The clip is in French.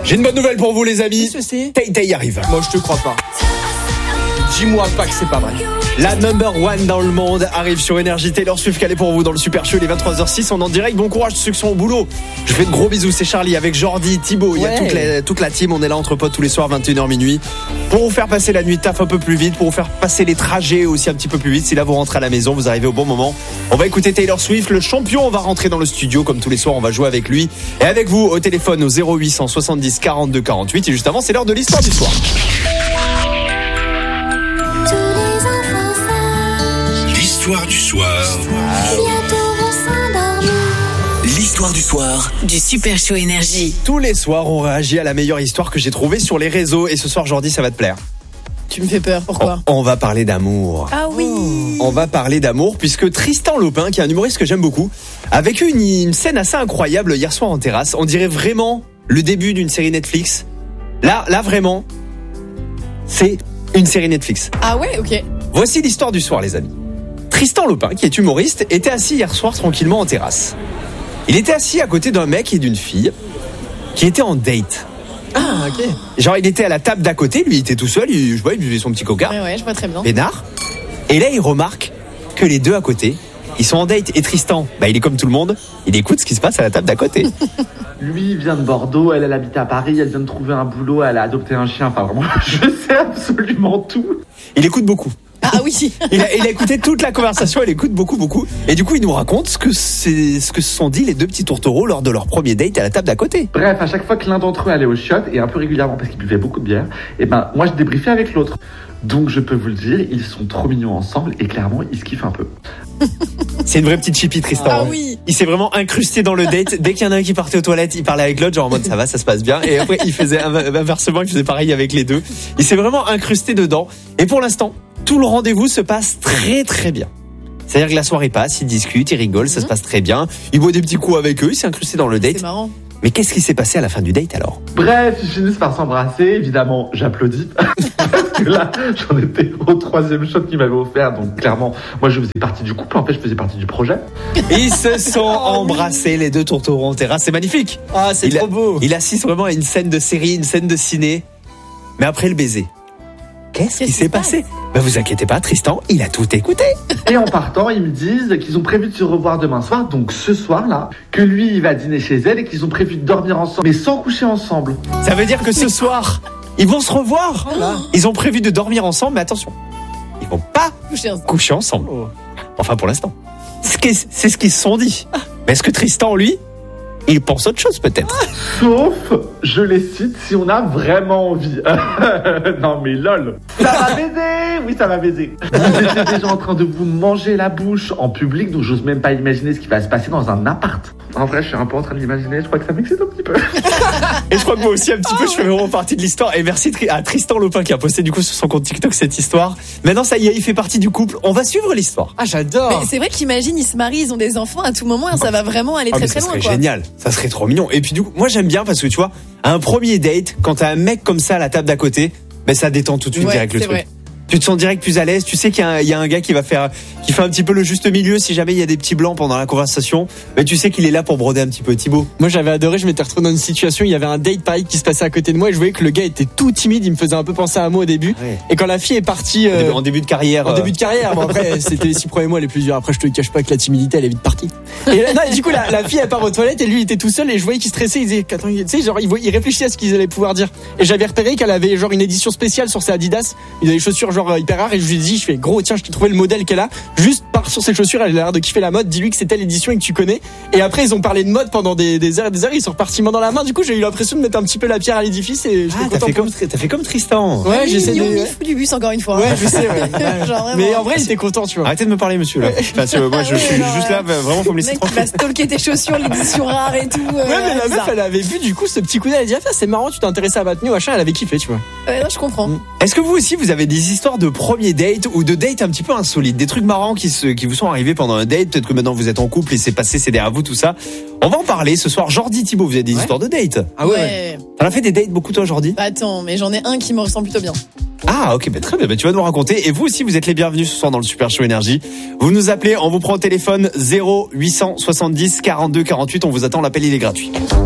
J'ai une bonne nouvelle pour vous les amis. Qu'est-ce que c'est ? Tay Tay arrive. Moi je te crois pas. Dis-moi pas que c'est pas vrai. La number one dans le monde arrive sur Énergie. Taylor Swift calée pour vous dans le Super Show. Il est 23h06, on est en direct. Bon courage ceux qui sont au boulot. Je fais de gros bisous, c'est Charlie avec Jordi, Thibaut. Il y a toute la team, on est là entre potes tous les soirs 21h minuit. Pour vous faire passer la nuit de taf un peu plus vite, pour vous faire passer les trajets aussi un petit peu plus vite. Si là vous rentrez à la maison, vous arrivez au bon moment. On va écouter Taylor Swift, le champion. On va rentrer dans le studio comme tous les soirs, on va jouer avec lui. Et avec vous au téléphone au 0800 70 42 48. Et juste avant, c'est l'heure de l'histoire du soir. L'histoire du soir. L'histoire du soir du Super Show Énergie. Tous les soirs, on réagit à la meilleure histoire que j'ai trouvée sur les réseaux. Et ce soir, Jordi, ça va te plaire. Tu me fais peur, pourquoi ? On va parler d'amour. Ah oui. On va parler d'amour puisque Tristan Lopin, qui est un humoriste que j'aime beaucoup, a vécu une scène assez incroyable hier soir en terrasse. On dirait vraiment le début d'une série Netflix. Là vraiment, c'est une série Netflix. Ah ouais, ok. Voici l'histoire du soir, les amis. Tristan Lopin, qui est humoriste, était assis hier soir tranquillement en terrasse. Il était assis à côté d'un mec et d'une fille qui étaient en date. Ah, ok. Genre, il était à la table d'à côté, lui il était tout seul, il buvait son petit coca. Ouais, je vois très bien. Pénard. Et là, il remarque que les deux à côté, ils sont en date. Et Tristan, il est comme tout le monde, il écoute ce qui se passe à la table d'à côté. Lui, il vient de Bordeaux, elle habite à Paris, elle vient de trouver un boulot, elle a adopté un chien. Enfin, vraiment, je sais absolument tout. Il écoute beaucoup. Ah oui. Il a écouté toute la conversation, il écoute beaucoup. Et du coup, il nous raconte ce que se sont dit les deux petits tourtereaux lors de leur premier date à la table d'à côté. Bref, à chaque fois que l'un d'entre eux allait au shot, et un peu régulièrement parce qu'il buvait beaucoup de bière, moi je débriefais avec l'autre. Donc je peux vous le dire, ils sont trop mignons ensemble et clairement, ils se kiffent un peu. C'est une vraie petite chippie, Tristan. Ah oui. Il s'est vraiment incrusté dans le date. Dès qu'il y en a un qui partait aux toilettes, il parlait avec l'autre, genre en mode ça va, ça se passe bien. Et après, il faisait inversement, il faisait pareil avec les deux. Il s'est vraiment incrusté dedans. Et pour l'instant, tout le rendez-vous se passe très très bien. C'est-à-dire que la soirée passe, ils discutent, ils rigolent, ça se passe très bien. Il boit des petits coups avec eux, il s'est incrusté dans le date. C'est marrant. Mais qu'est-ce qui s'est passé à la fin du date alors ? Bref, ils finissent par s'embrasser, évidemment, j'applaudis. Parce que là, j'en étais au 3e shot qu'il m'avait offert, donc clairement, moi je faisais partie du couple, en fait je faisais partie du projet. Ils se sont embrassés, les deux tourtereaux en terrasse, c'est magnifique. Ah, c'est trop beau. Il assiste vraiment à une scène de série, une scène de ciné. Mais après le baiser, qu'est-ce qui s'est passé ? Vous inquiétez pas, Tristan, il a tout écouté. Et en partant, ils me disent qu'ils ont prévu de se revoir demain soir, donc ce soir-là, que lui, il va dîner chez elle et qu'ils ont prévu de dormir ensemble, mais sans coucher ensemble. Ça veut dire que ce soir, ils vont se revoir. Ils ont prévu de dormir ensemble, mais attention, ils vont pas coucher ensemble. Enfin, pour l'instant. C'est ce qu'ils se sont dit. Mais est-ce que Tristan, lui, il pense autre chose peut-être ? Sauf, je les cite, si on a vraiment envie. Non mais lol. Ça va baiser. Oui, ça va baiser. Vous étiez déjà en train de vous manger la bouche en public, donc j'ose même pas imaginer ce qui va se passer dans un appart. En vrai, je suis un peu en train de l'imaginer, je crois que ça m'excite un petit peu. Et je crois que moi aussi un petit peu, je fais vraiment partie de l'histoire. Et merci à Tristan Lopin qui a posté du coup sur son compte TikTok cette histoire. Maintenant ça y est, il fait partie du couple. On va suivre l'histoire. Ah, j'adore. Mais c'est vrai qu'imagine, ils se marient, ils ont des enfants à tout moment et ça va vraiment aller très très loin. Ça serait génial, ça serait trop mignon. Et puis du coup, moi j'aime bien parce que tu vois, à un premier date, quand t'as un mec comme ça à la table d'à côté, ça détend tout de suite direct le truc. Vrai. Tu te sens direct plus à l'aise. Tu sais qu'il y a un gars qui fait un petit peu le juste milieu si jamais il y a des petits blancs pendant la conversation. Mais tu sais qu'il est là pour broder un petit peu. Thibaut. Moi j'avais adoré, je m'étais retrouvé dans une situation, il y avait un date pareil qui se passait à côté de moi et je voyais que le gars était tout timide, il me faisait un peu penser à moi au début. Ouais. Et quand la fille est partie en début de carrière. Bon après c'était les 6 premiers mois les plus durs. Après je te cache pas que la timidité elle est vite partie. Et là, non, du coup la fille elle part aux toilettes et lui il était tout seul et je voyais qu'il stressait, il disait attends, tu sais genre il réfléchissait à ce qu'ils allaient pouvoir dire. Et j'avais repéré qu'elle avait genre une édition spéciale sur ses Adidas, il avait des chaussures genre hyper rares et je lui ai dit je fais gros tiens je t'ai trouvé le modèle qu'elle a, juste pars sur ses chaussures, elle a l'air de kiffer la mode, dis-lui que c'est telle édition et que tu connais. Et après ils ont parlé de mode pendant des heures et des heures, ils sont repartis main dans la main. Du coup j'ai eu l'impression de mettre un petit peu la pierre à l'édifice et t'as fait comme Tristan. Ouais, j'essaie de fou du bus encore une fois. Ouais, je sais. Ouais. Genre, mais en vrai, il était content, tu vois. Arrêtez de me parler, monsieur. Là. Enfin, moi, je suis juste là. Vraiment, faut me laisser tranquille. Le mec qui va stalker tes chaussures, l'édition rare et tout. Ouais, mais la meuf, elle avait vu du coup ce petit coup d'œil. Elle a dit c'est marrant, tu t'es intéressé à ma tenue, machin. Elle avait kiffé, tu vois. Ouais, non, je comprends. Est-ce que vous aussi, vous avez des histoires de premier date ou de date un petit peu insolites, des trucs marrants qui vous sont arrivés pendant un date? Peut-être que maintenant vous êtes en couple et c'est passé, c'est derrière vous, tout ça. On va en parler ce soir. Jordi, Thibaut, vous avez des histoires de date? Ah ouais. T'en as fait des dates beaucoup toi, Jordi? Attends, mais j'en ai un qui me ressemble plutôt bien. Ah ok, très bien, tu vas nous raconter. Et vous aussi, vous êtes les bienvenus ce soir dans le Super Show Énergie. Vous nous appelez, on vous prend au téléphone 0870 42 48. On vous attend, l'appel il est gratuit.